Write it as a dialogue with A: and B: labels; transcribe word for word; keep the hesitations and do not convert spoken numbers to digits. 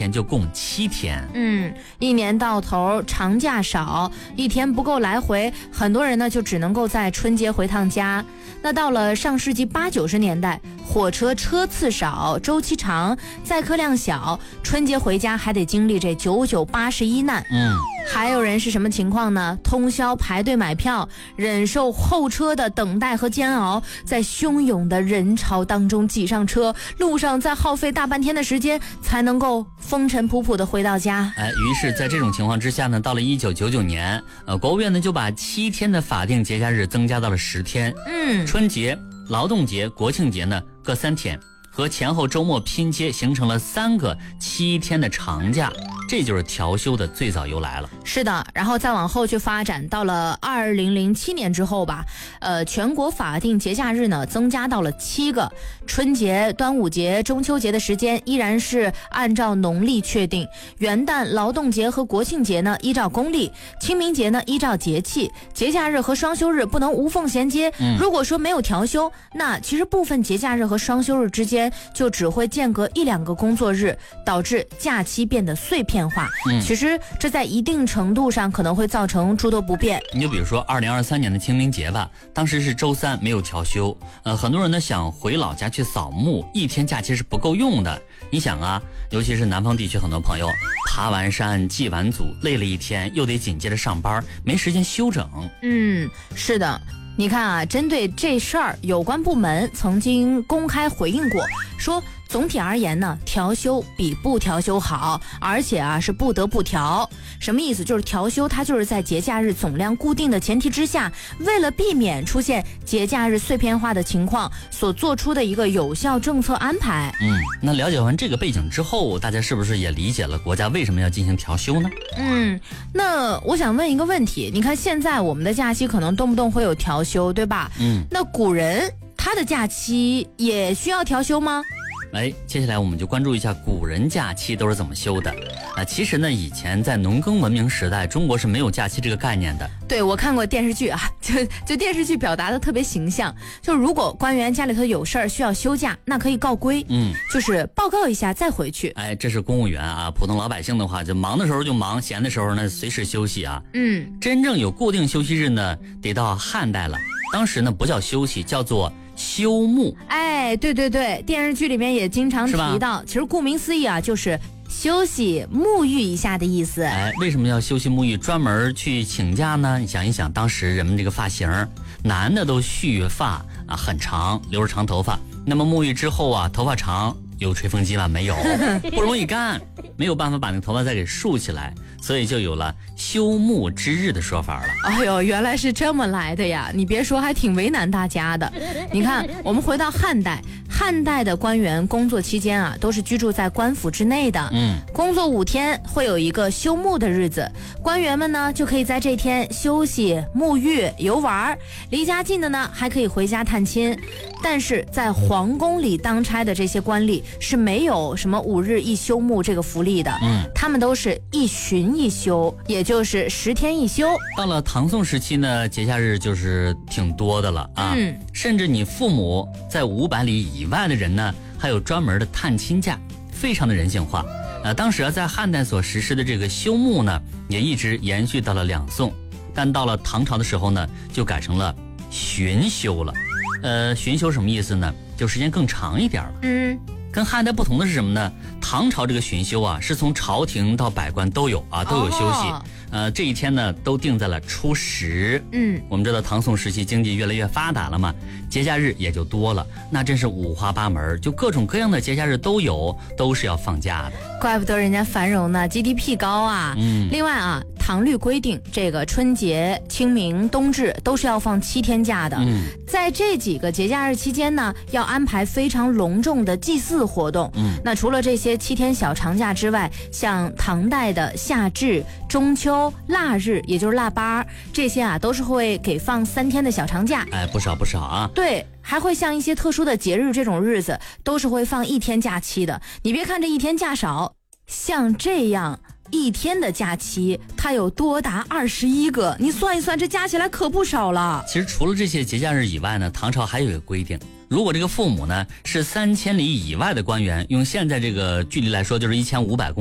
A: 天就供七天。
B: 嗯，一年到头长假少，一天不够来回，很多人呢就只能够在春节回趟家。那到了上世纪八九十年代，火车车次少，周期长，载客量小，春节回家还得经历这九九八十一难。
A: 嗯，
B: 还有人是什么情况呢？通宵排队买票，忍受候车的等待和煎熬，在汹涌的人潮当中挤上车，路上再耗费大半天的时间，才能够风尘仆仆的回到家。
A: 哎，于是在这种情况之下呢，到了一九九九年，呃，国务院呢就把七天的法定节假日增加到了十天。
B: 嗯，
A: 春节、劳动节、国庆节呢各三天，和前后周末拼接，形成了三个七天的长假。这就是调休的最早由来了。
B: 是的，然后再往后去发展，到了二零零七年之后吧，呃，全国法定节假日呢增加到了七个，春节、端午节、中秋节的时间依然是按照农历确定，元旦、劳动节和国庆节呢依照公历，清明节呢依照节气，节假日和双休日不能无缝衔接。
A: 嗯、
B: 如果说没有调休，那其实部分节假日和双休日之间就只会间隔一两个工作日，导致假期变得碎片化。
A: 嗯，
B: 其实这在一定程度上可能会造成诸多不便。
A: 你就比如说二零二三年的清明节吧，当时是周三，没有调休，呃，很多人呢想回老家去扫墓，一天假期是不够用的。你想啊，尤其是南方地区很多朋友爬完山祭完祖，累了一天，又得紧接着上班，没时间休整。
B: 嗯，是的。你看啊，针对这事儿，有关部门曾经公开回应过，说总体而言呢，调休比不调休好，而且啊是不得不调。什么意思？就是调休它就是在节假日总量固定的前提之下，为了避免出现节假日碎片化的情况所做出的一个有效政策安排。
A: 嗯，那了解完这个背景之后，大家是不是也理解了国家为什么要进行调休呢？
B: 嗯，那我想问一个问题，你看现在我们的假期可能动不动会有调休，对吧？
A: 嗯，
B: 那古人他的假期也需要调休吗？
A: 哎，接下来我们就关注一下古人假期都是怎么休的。啊，其实呢，以前在农耕文明时代，中国是没有假期这个概念的。
B: 对，我看过电视剧啊，就就电视剧表达的特别形象。就如果官员家里头有事儿需要休假，那可以告归，
A: 嗯，
B: 就是报告一下再回去。
A: 哎，这是公务员啊，普通老百姓的话，就忙的时候就忙，闲的时候呢随时休息啊。
B: 嗯，
A: 真正有固定休息日呢，得到汉代了。当时呢不叫休息，叫做休沐。
B: 哎，对对对，电视剧里面也经常提到，其实顾名思义啊，就是休息沐浴一下的意思。
A: 哎，为什么要休息沐浴，专门去请假呢？你想一想，当时人们这个发型，男的都蓄发啊，很长，留着长头发。那么沐浴之后啊，头发长，有吹风机吗？没有，不容易干，没有办法把那个头发再给竖起来，所以就有了休沐之日的说法了。
B: 哎呦，原来是这么来的呀！你别说，还挺为难大家的。你看，我们回到汉代，汉代的官员工作期间啊，都是居住在官府之内的。
A: 嗯，
B: 工作五天会有一个休沐的日子，官员们呢就可以在这天休息、沐浴、游玩。离家近的呢，还可以回家探亲。但是在皇宫里当差的这些官吏是没有什么五日一休沐这个福利的。
A: 嗯，
B: 他们都是一旬一休，也就是十天一休。
A: 到了唐宋时期呢，节假日就是挺多的了啊。
B: 嗯，
A: 甚至你父母在五百里以外的人呢，还有专门的探亲假，非常的人性化。呃，当时啊，在汉代所实施的这个休沐呢，也一直延续到了两宋，但到了唐朝的时候呢，就改成了旬休了。呃，旬休什么意思呢？就时间更长一点了。
B: 嗯，
A: 跟汉代不同的是什么呢？唐朝这个旬休啊，是从朝廷到百官都有啊，都有休息。
B: 哦、
A: 呃，这一天呢，都定在了初十。
B: 嗯，
A: 我们知道唐宋时期经济越来越发达了嘛，节假日也就多了，那真是五花八门，就各种各样的节假日都有，都是要放假的。
B: 怪不得人家繁荣呢 ，G D P 高啊。
A: 嗯，
B: 另外啊，唐律规定，这个春节、清明、冬至都是要放七天假的。
A: 嗯，
B: 在这几个节假日期间呢，要安排非常隆重的祭祀活动。
A: 嗯，
B: 那除了这些七天小长假之外，像唐代的夏至、中秋、腊日，也就是腊八，这些啊都是会给放三天的小长假。
A: 哎，不少不少啊。
B: 对。还会像一些特殊的节日这种日子，都是会放一天假期的。你别看这一天假少，像这样一天的假期，它有多达二十一个，你算一算，这加起来可不少了。
A: 其实除了这些节假日以外呢，唐朝还有一个规定，如果这个父母呢是三千里以外的官员，用现在这个距离来说，就是一千五百公里。